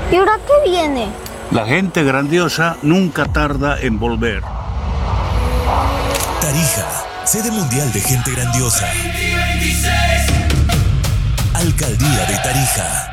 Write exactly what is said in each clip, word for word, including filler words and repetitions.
¿Y ahora qué viene? La gente grandiosa nunca tarda en volver. Tarija, sede mundial de gente grandiosa. Alcaldía de Tarija.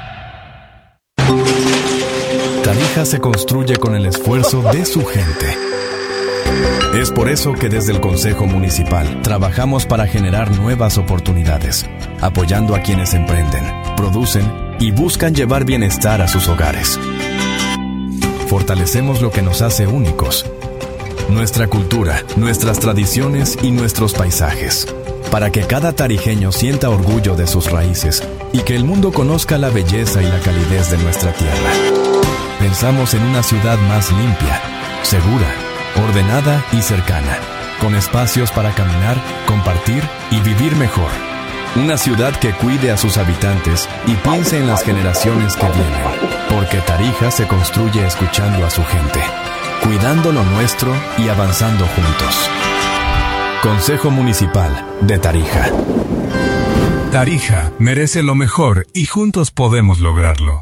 Tarija se construye con el esfuerzo de su gente. Es por eso que desde el Consejo Municipal trabajamos para generar nuevas oportunidades, apoyando a quienes emprenden, producen y buscan llevar bienestar a sus hogares. Fortalecemos lo que nos hace únicos, nuestra cultura, nuestras tradiciones y nuestros paisajes, para que cada tarijeño sienta orgullo de sus raíces y que el mundo conozca la belleza y la calidez de nuestra tierra. Pensamos en una ciudad más limpia, segura, ordenada y cercana, con espacios para caminar, compartir y vivir mejor. Una ciudad que cuide a sus habitantes y piense en las generaciones que vienen, porque Tarija se construye escuchando a su gente, cuidando lo nuestro y avanzando juntos. Consejo Municipal de Tarija. Tarija merece lo mejor y juntos podemos lograrlo.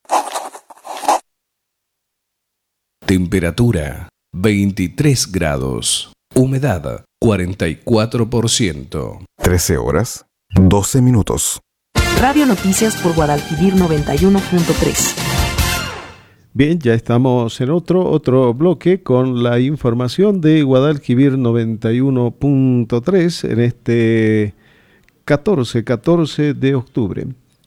Temperatura veintitrés grados. Humedad cuarenta y cuatro por ciento. trece horas, doce minutos. Radio Noticias por Guadalquivir noventa y uno punto tres. Bien, ya estamos en otro, otro bloque con la información de Guadalquivir noventa y uno punto tres en este catorce, catorce de octubre.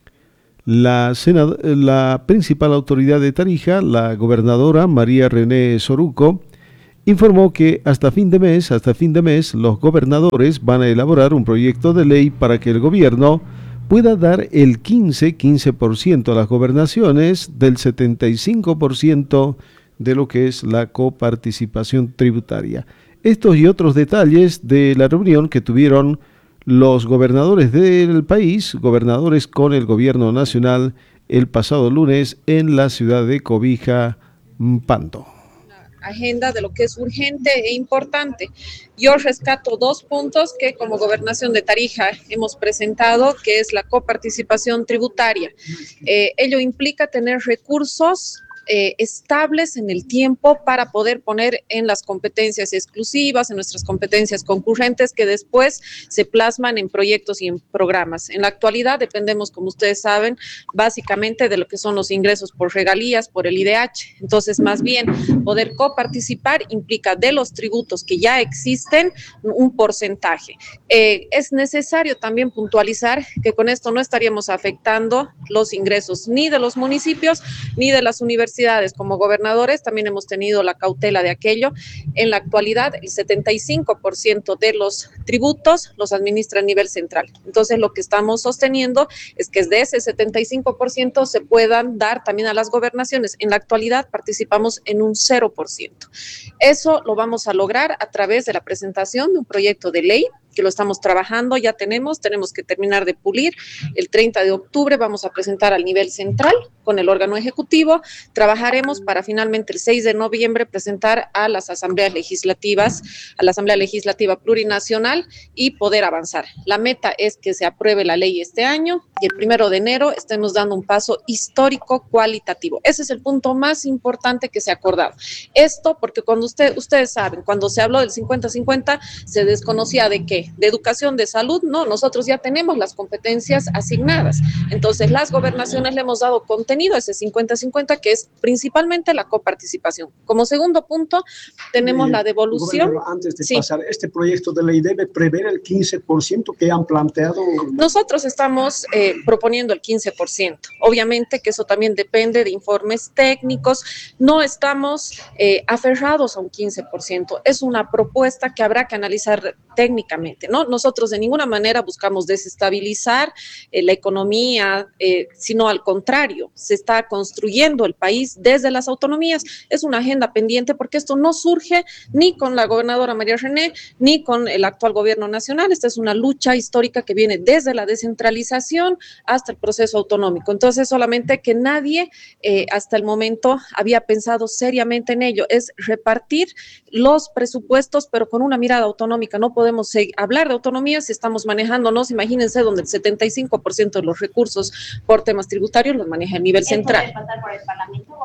La, senad- la principal autoridad de Tarija, la gobernadora María René Soruco, informó que hasta fin de mes, hasta fin de mes, los gobernadores van a elaborar un proyecto de ley para que el gobierno pueda dar el quince, quince por ciento a las gobernaciones del setenta y cinco por ciento de lo que es la coparticipación tributaria. Estos y otros detalles de la reunión que tuvieron los gobernadores del país, gobernadores con el gobierno nacional, el pasado lunes en la ciudad de Cobija, Mpando. Agenda de lo que es urgente e importante. Yo rescato dos puntos que como Gobernación de Tarija hemos presentado, que es la coparticipación tributaria. Eh, ello implica tener recursos Eh, estables en el tiempo para poder poner en las competencias exclusivas, en nuestras competencias concurrentes que después se plasman en proyectos y en programas. En la actualidad dependemos, como ustedes saben, básicamente de lo que son los ingresos por regalías, por el I D H. Entonces, más bien, poder coparticipar implica de los tributos que ya existen un porcentaje. Eh, es necesario también puntualizar que con esto no estaríamos afectando los ingresos ni de los municipios ni de las universidades. Como gobernadores también hemos tenido la cautela de aquello. En la actualidad, el setenta y cinco por ciento de los tributos los administra a nivel central. Entonces, lo que estamos sosteniendo es que de ese setenta y cinco por ciento se puedan dar también a las gobernaciones. En la actualidad participamos en un cero por ciento. Eso lo vamos a lograr a través de la presentación de un proyecto de ley que lo estamos trabajando, ya tenemos, tenemos que terminar de pulir. El treinta de octubre vamos a presentar al nivel central con el órgano ejecutivo. Trabajaremos para finalmente el seis de noviembre presentar a las asambleas legislativas, a la Asamblea Legislativa Plurinacional y poder avanzar. La meta es que se apruebe la ley este año y el primero de enero estemos dando un paso histórico cualitativo. Ese es el punto más importante que se ha acordado. Esto porque cuando usted, ustedes saben, cuando se habló del cincuenta cincuenta se desconocía de qué, de educación, de salud, no, nosotros ya tenemos las competencias asignadas. Entonces, las gobernaciones le hemos dado contenido a ese cincuenta cincuenta, que es principalmente la coparticipación. Como segundo punto, tenemos eh, la devolución. Antes de sí. pasar, ¿este proyecto de ley debe prever el quince por ciento que han planteado? Nosotros estamos eh, proponiendo el quince por ciento. Obviamente que eso también depende de informes técnicos. No estamos eh, aferrados a un quince por ciento. Es una propuesta que habrá que analizar técnicamente, ¿no? Nosotros de ninguna manera buscamos desestabilizar eh, la economía, eh, sino al contrario, se está construyendo el país desde las autonomías. Es una agenda pendiente porque esto no surge ni con la gobernadora María René, ni con el actual gobierno nacional. Esta es una lucha histórica que viene desde la descentralización hasta el proceso autonómico. Entonces, solamente que nadie eh, hasta el momento había pensado seriamente en ello, es repartir los presupuestos, pero con una mirada autonómica. No podemos seguir hablar de autonomía si estamos manejándonos, imagínense, donde el setenta y cinco por ciento de los recursos por temas tributarios los maneja a nivel central. ¿Puede pasar por el Parlamento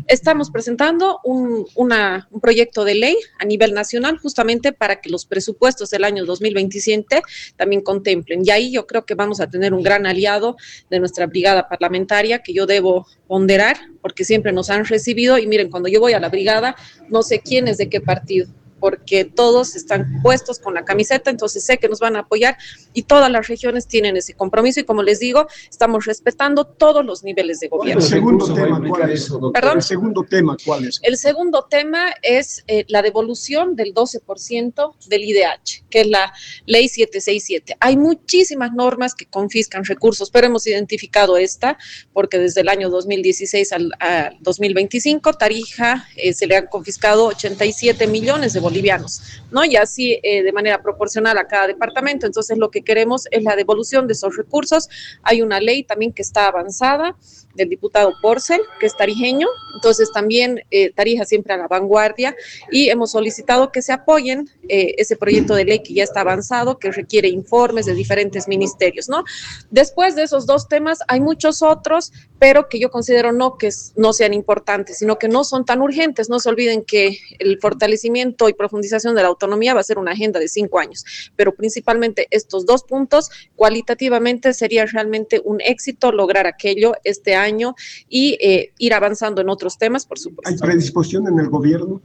Estamos presentando un, una, un proyecto de ley a nivel nacional justamente para que los presupuestos del año dos mil veintisiete también contemplen. Y ahí yo creo que vamos a tener un gran aliado de nuestra brigada parlamentaria que yo debo ponderar porque siempre nos han recibido y miren, cuando yo voy a la brigada no sé quién es de qué partido, porque todos están puestos con la camiseta, entonces sé que nos van a apoyar y todas las regiones tienen ese compromiso y como les digo, estamos respetando todos los niveles de gobierno. El segundo tema, ¿cuál es? ¿Perdón? El segundo tema, ¿cuál es? El segundo tema es eh, la devolución del doce por ciento del I D H, que es la ley setecientos sesenta y siete. Hay muchísimas normas que confiscan recursos, pero hemos identificado esta, porque desde el año dos mil dieciséis al, al dos mil veinticinco, Tarija eh, se le han confiscado ochenta y siete millones de bolivianos, ¿no? Y así eh, de manera proporcional a cada departamento. Entonces lo que queremos es la devolución de esos recursos. Hay una ley también que está avanzada del diputado Porcel, que es tarijeño, entonces también eh, Tarija siempre a la vanguardia y hemos solicitado que se apoyen eh, ese proyecto de ley que ya está avanzado, que requiere informes de diferentes ministerios, ¿no? Después de esos dos temas hay muchos otros, pero que yo considero no que no sean importantes, sino que no son tan urgentes. No se olviden que el fortalecimiento y profundización de la autonomía va a ser una agenda de cinco años, pero principalmente estos dos puntos, cualitativamente sería realmente un éxito lograr aquello este año y eh, ir avanzando en otros temas, por supuesto. ¿Hay predisposición en el gobierno?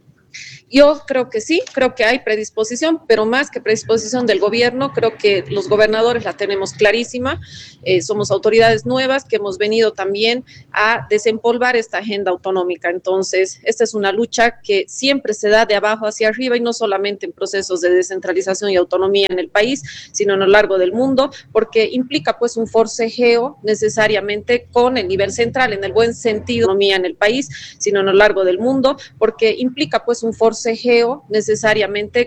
Yo creo que sí, creo que hay predisposición, pero más que predisposición del gobierno, creo que los gobernadores la tenemos clarísima. Eh, somos autoridades nuevas que hemos venido también a desempolvar esta agenda autonómica. Entonces, esta es una lucha que siempre se da de abajo hacia arriba y no solamente en procesos de descentralización y autonomía en el país, sino a lo largo del mundo, porque implica pues un forcejeo necesariamente con el nivel central, en el buen sentido, autonomía en el país, sino a lo largo del mundo, porque implica pues un forcejeo necesariamente